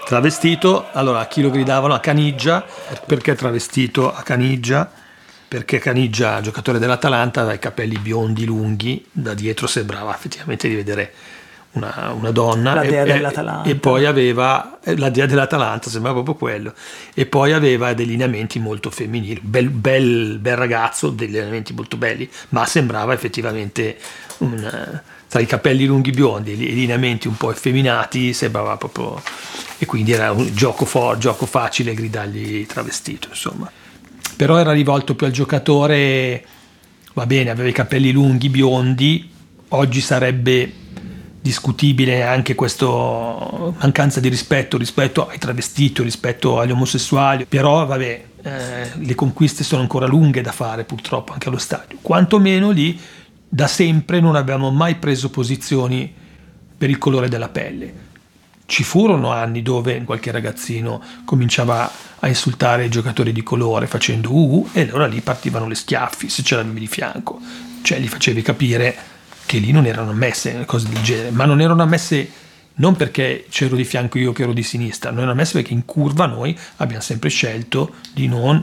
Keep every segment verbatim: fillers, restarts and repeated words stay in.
Travestito, allora a chi lo gridavano? A Caniggia. Perché travestito a Caniggia? Perché Caniggia, giocatore dell'Atalanta, aveva i capelli biondi lunghi, da dietro sembrava effettivamente di vedere una, una donna. La dea e, dell'Atalanta. E poi aveva, la dea dell'Atalanta, sembrava proprio quello, e poi aveva dei lineamenti molto femminili, bel, bel, bel ragazzo, dei lineamenti molto belli, ma sembrava effettivamente un, tra i capelli lunghi biondi e i lineamenti un po' effeminati, sembrava proprio, e quindi era un gioco, for, gioco facile gridargli travestito, insomma. Però era rivolto più al giocatore, va bene, aveva i capelli lunghi, biondi, oggi sarebbe discutibile anche questa mancanza di rispetto rispetto ai travestiti, rispetto agli omosessuali, però vabbè, eh, le conquiste sono ancora lunghe da fare purtroppo anche allo stadio, quantomeno lì da sempre non abbiamo mai preso posizioni per il colore della pelle. Ci furono anni dove qualche ragazzino cominciava a insultare i giocatori di colore facendo uh, e allora lì partivano le schiaffi se ce l'avevi di fianco, cioè gli facevi capire che lì non erano ammesse cose del genere, ma non erano ammesse non perché c'ero di fianco io che ero di sinistra, non erano ammesse perché in curva noi abbiamo sempre scelto di non,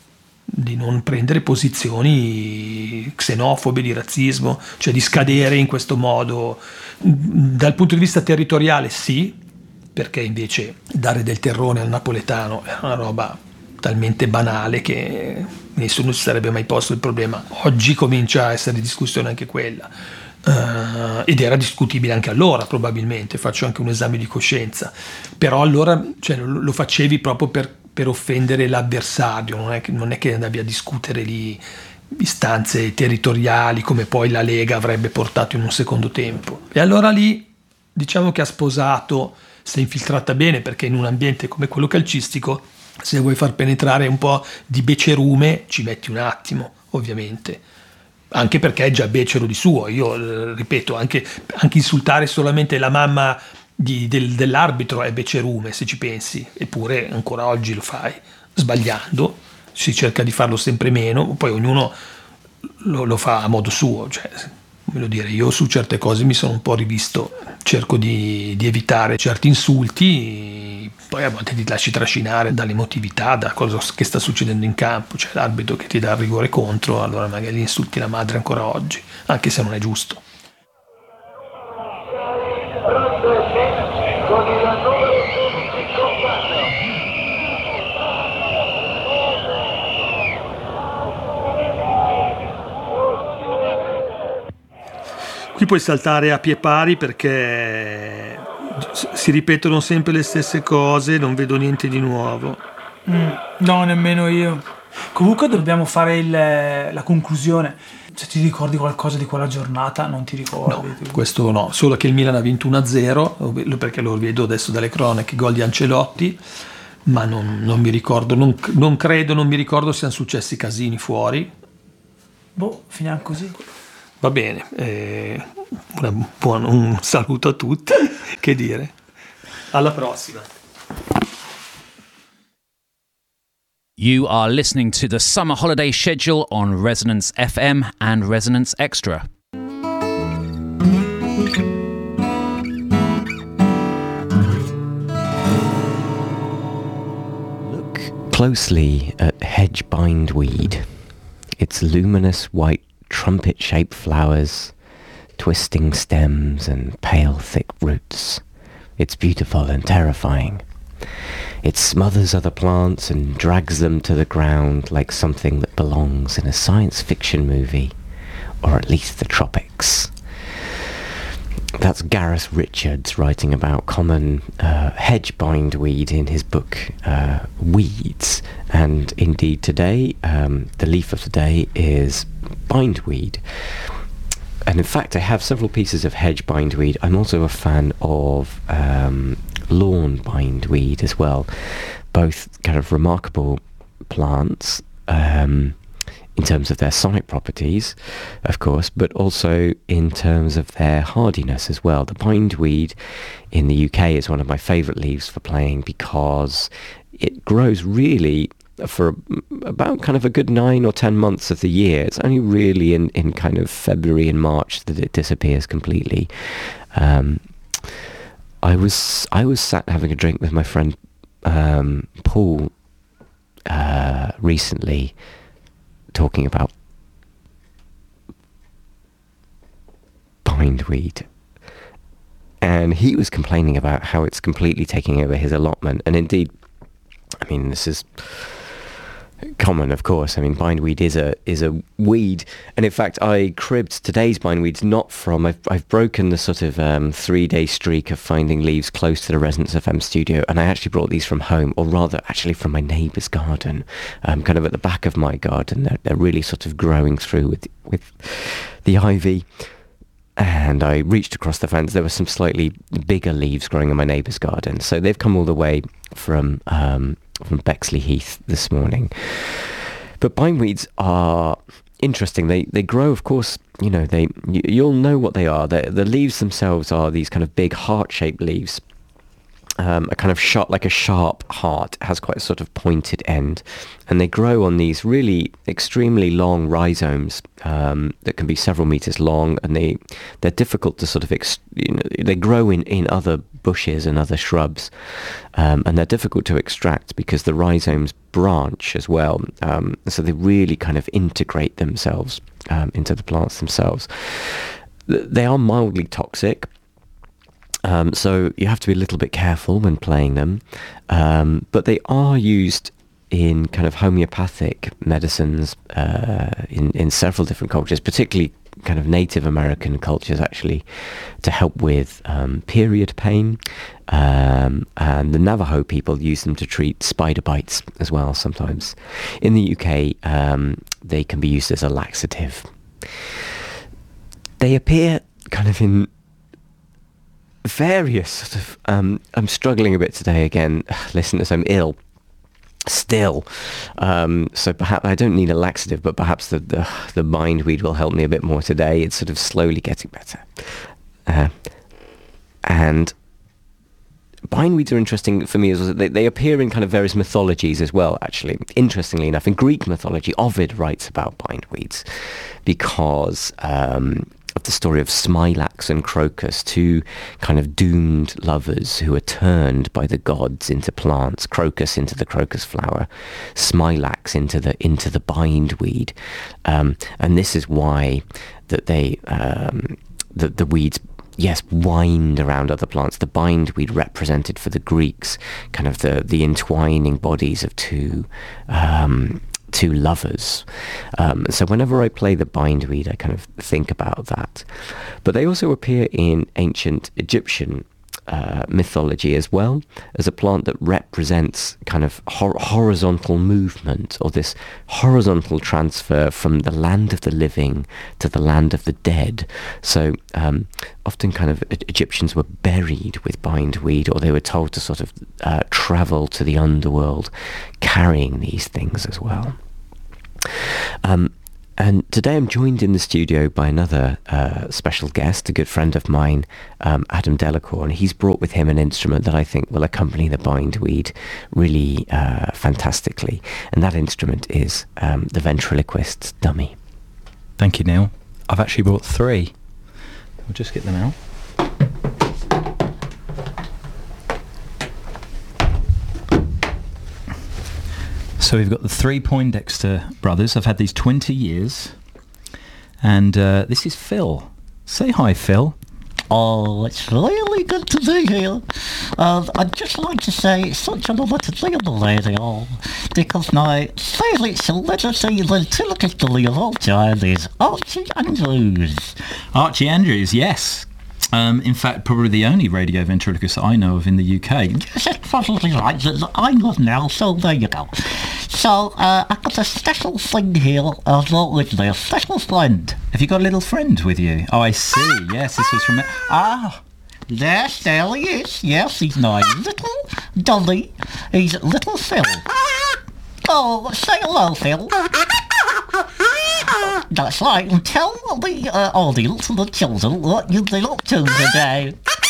di non prendere posizioni xenofobe, di razzismo, cioè di scadere in questo modo. Dal punto di vista territoriale sì, perché invece dare del terrone al napoletano è una roba talmente banale che nessuno si sarebbe mai posto il problema. Oggi comincia a essere discussione anche quella, uh, ed era discutibile anche allora probabilmente, faccio anche un esame di coscienza, però allora cioè, lo facevi proprio per, per offendere l'avversario, non è, che, non è che andavi a discutere lì istanze territoriali come poi la Lega avrebbe portato in un secondo tempo. E allora lì diciamo che ha sposato, si è infiltrata bene, perché in un ambiente come quello calcistico se vuoi far penetrare un po' di becerume ci metti un attimo, ovviamente, anche perché è già becero di suo. Io ripeto, anche, anche insultare solamente la mamma di, del, dell'arbitro è becerume se ci pensi, eppure ancora oggi lo fai sbagliando, si cerca di farlo sempre meno, poi ognuno lo, lo fa a modo suo, cioè voglio dire, io su certe cose mi sono un po' rivisto, cerco di, di evitare certi insulti, poi a volte ti lasci trascinare dall'emotività, da cosa che sta succedendo in campo, cioè l'arbitro che ti dà il rigore contro, allora magari insulti la madre ancora oggi, anche se non è giusto. Qui puoi saltare a pie pari perché si ripetono sempre le stesse cose, non vedo niente di nuovo. Mm, no, nemmeno io. Comunque dobbiamo fare il, la conclusione. Se ti ricordi qualcosa di quella giornata, non ti ricordi? No, questo no, solo che il Milan ha vinto uno a zero, perché lo vedo adesso dalle cronache, gol di Ancelotti, ma non, non mi ricordo, non, non credo, non mi ricordo siano successi casini fuori. Boh, finiamo così. Va bene, eh, una buona, un saluto a tutti, che dire. Alla prossima. You are listening to the summer holiday schedule on Resonance F M and Resonance Extra. Look closely at hedge bindweed. Its luminous white trumpet-shaped flowers, twisting stems and pale thick roots. It's beautiful and terrifying. It smothers other plants and drags them to the ground like something that belongs in a science fiction movie, or at least the tropics. That's Gareth Richards writing about common uh, hedge bindweed in his book uh, Weeds. And indeed today, um, the leaf of the day is bindweed. And in fact, I have several pieces of hedge bindweed. I'm also a fan of um, lawn bindweed as well. Both kind of remarkable plants um, in terms of their sonic properties, of course, but also in terms of their hardiness as well. The bindweed in the U K is one of my favourite leaves for playing because it grows really for about kind of a good nine or ten months of the year. It's only really in, in kind of February and March that it disappears completely. Um, I was I was sat having a drink with my friend um, Paul uh, recently, talking about bindweed, and he was complaining about how it's completely taking over his allotment. And indeed, I mean, this is common, of course. I mean, bindweed is a is a weed, and in fact, I cribbed today's bindweeds not from. I've I've broken the sort of um, three day streak of finding leaves close to the Resonance F M studio, and I actually brought these from home, or rather, actually from my neighbour's garden, um, kind of at the back of my garden. They're they're really sort of growing through with with the ivy. And I reached across the fence. There were some slightly bigger leaves growing in my neighbour's garden, so they've come all the way from um, from Bexley Heath this morning. But bindweeds are interesting. They they grow, of course. You know, they you, you'll know what they are. The the leaves themselves are these kind of big heart-shaped leaves. Um, a kind of shot like a sharp heart. It has quite a sort of pointed end, and they grow on these really extremely long rhizomes um, that can be several meters long, and they they're difficult to sort of ex- you know, they grow in, in other bushes and other shrubs, um, and they're difficult to extract because the rhizomes branch as well, um, so they really kind of integrate themselves um, into the plants themselves. They are mildly toxic. Um, so you have to be a little bit careful when playing them, um, but they are used in kind of homeopathic medicines uh, in, in several different cultures, particularly kind of Native American cultures, actually, to help with um, period pain, um, and the Navajo people use them to treat spider bites as well sometimes. In the U K, um, they can be used as a laxative. They appear kind of in various sort of um I'm struggling a bit today again, listeners. I'm ill still, um so perhaps I don't need a laxative, but perhaps the the, the bindweed will help me a bit more today. It's sort of slowly getting better, uh, and bindweeds are interesting for me as well. They, they appear in kind of various mythologies as well, actually. Interestingly enough, in Greek mythology, Ovid writes about bindweeds because um of the story of Smilax and Crocus, two kind of doomed lovers who are turned by the gods into plants. Crocus into the crocus flower, Smilax into the into the bindweed, um, and this is why that they um, the the weeds. Yes, wind around other plants. The bindweed represented for the Greeks kind of the the entwining bodies of two. Um, two lovers. Um, so whenever I play the bindweed, I kind of think about that. But they also appear in ancient Egyptian uh, mythology as well, as a plant that represents kind of hor- horizontal movement, or this horizontal transfer from the land of the living to the land of the dead. So um, often kind of Egyptians were buried with bindweed, or they were told to sort of uh, travel to the underworld carrying these things as well. Um, and today I'm joined in the studio by another uh, special guest, a good friend of mine, um, Adam Delacour, and he's brought with him an instrument that I think will accompany the bindweed really uh, fantastically, and that instrument is um, the ventriloquist's dummy. Thank you, Neil. I've actually brought three. We'll just get them out. So we've got the three Poindexter brothers. I've had these twenty years. And uh, this is Phil. Say hi, Phil. Oh, it's really good to be here. Uh, I'd just like to say it's such an honour to be on the radio, because my favourite celebrity ventriloquist of all time is Archie Andrews. Archie Andrews, yes. Um, in fact, probably the only radio ventriloquist I know of in the U K. Yes, that's probably right. I know now, so there you go. So, uh, I've got a special thing here as well with me, a special friend. Have you got a little friend with you? Oh, I see. Yes, this was from... Ah, yes, there he is. Yes, he's my little Dolly. He's little Phil. Oh, say hello, Phil. That's right, and tell the uh, audience and the children what you've been up to today.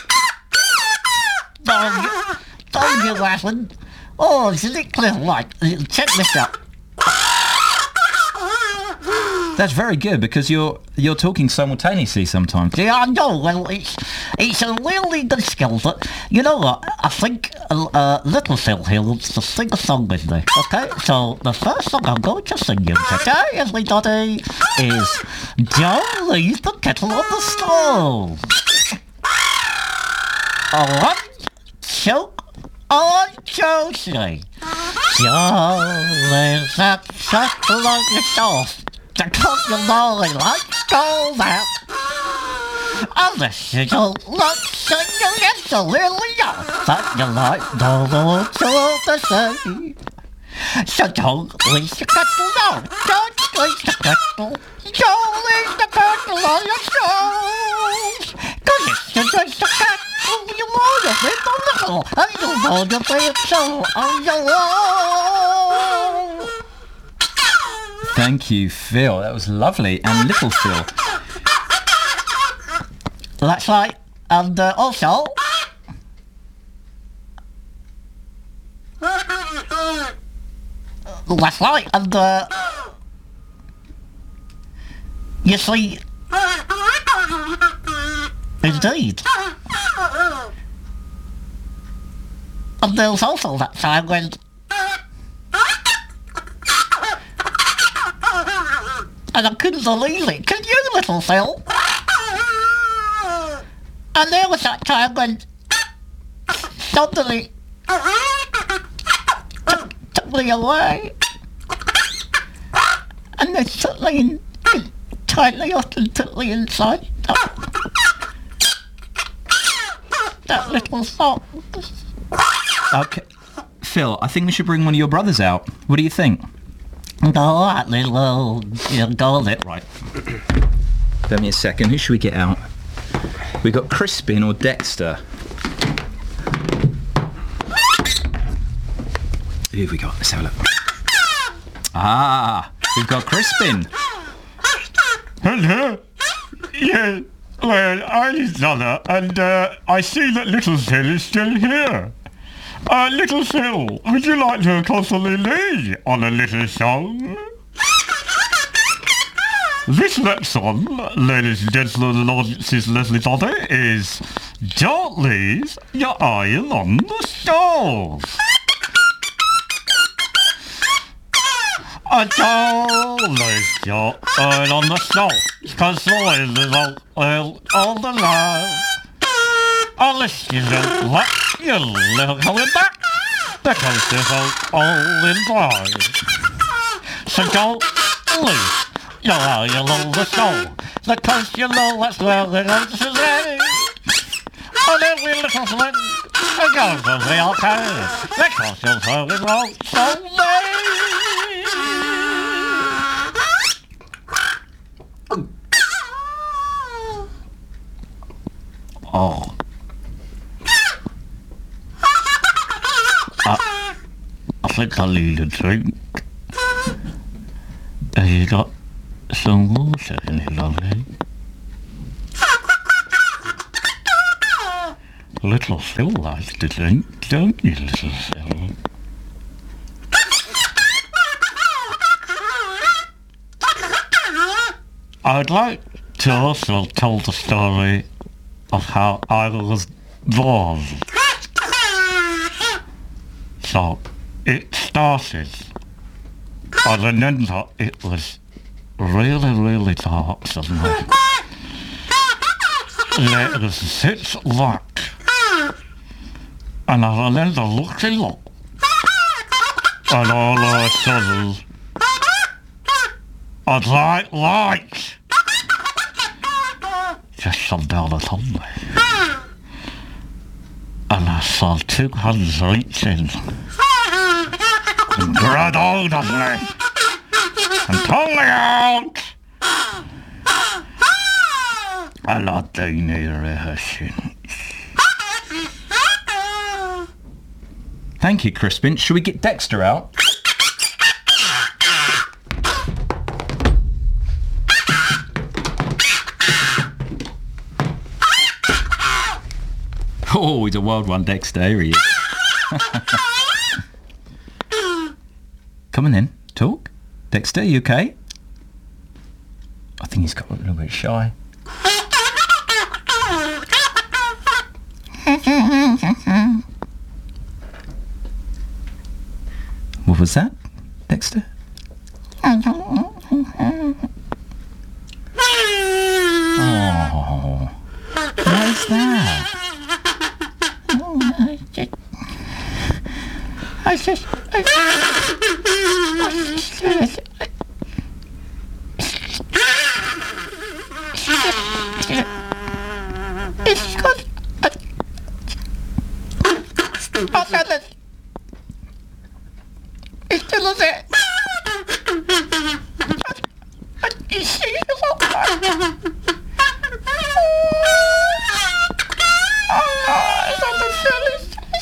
Don't you, don't you, Aslan? Oh, isn't it clear? Right, check this out. That's very good because you're you're talking simultaneously sometimes. Yeah, I know. Well, it's it's a really good skill. But you know what? I think uh, Little Phil here wants to sing a song with me. Okay, so the first song I'm going to sing you today, everybody, is "Don't Leave the Kettle on the Stove." One, two, one, two, three. Don't leave the kettle on the stove. Because you know they like to go there. Unless you don't like singing, it's a really young. But you like no more to the sea. So don't leave the kettle on. Don't leave the kettle. Don't leave the kettle on your stove. Cause if you drink the kettle, you want to be the little. And you want to be so on your own. Thank you, Phil. That was lovely. And Little Phil. That's right. And uh, also... That's right. And uh... You see... Indeed. And there's also that time when... And I couldn't believe it. Can you, Little Phil? And there was that time when suddenly took, took me away. And then suddenly in, in, tightly up and took me inside that, that little song. Okay. Phil, I think we should bring one of your brothers out. What do you think? Go at little, you go it right. Give me a second. Who should we get out? We got Crispin or Dexter. Who have we got? Let's have a look. Ah, we've got Crispin. Hello. Yeah. Well, I'm his brother, and uh, I see that Little Phil is still here. Uh, Little Phil, would you like to constantly lead on a little song? This next song, ladies and gentlemen, and audiences, Leslie Doddy, is Don't Leave Your Iron on the Stove. I don't leave your iron on the stove, cause the wind is all, all, all the love. Unless you don't let your little coming back, because it's all, all in blind. So don't leave your iron on the stove, because you know that's where the answer's ready. And every little thing, it goes to the okay, because you're throwing wrong so many. Oh. I, I think I need a drink. Have you got some water in it, lovely? Little Phil likes to drink, don't you, Little Phil? I'd like to also tell the story of how I was born. So, it started, I remember it was really, really dark suddenly. There was such light, and I remember looking up, and all of a sudden, a bright light just shone down upon me. And I saw two hands reaching and grabbed hold of me and pulled me out. And I've been here ever since. Thank you, Crispin. Should we get Dexter out? Oh, he's a wild one, Dexter. Here he is. Come on in. Talk. Dexter, you okay? think he's got a little bit shy. What was that, Dexter? Oh, what is that? I just, I just, I just, it's got, oh, it's still there.